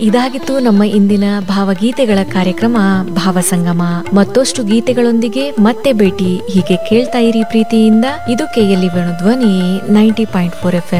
ಇದಾಗಿತ್ತು ನಮ್ಮ ಇಂದಿನ ಭಾವಗೀತೆಗಳ ಕಾರ್ಯಕ್ರಮ ಭಾವಸಂಗಮ. ಮತ್ತಷ್ಟು ಗೀತೆಗಳೊಂದಿಗೆ ಮತ್ತೆ ಭೇಟಿ. ಹೀಗೆ ಕೇಳ್ತಾ ಇರಿ ಪ್ರೀತಿಯಿಂದ. ಇದು KLE ವೇಣು ಧ್ವನಿ 90.4 FM.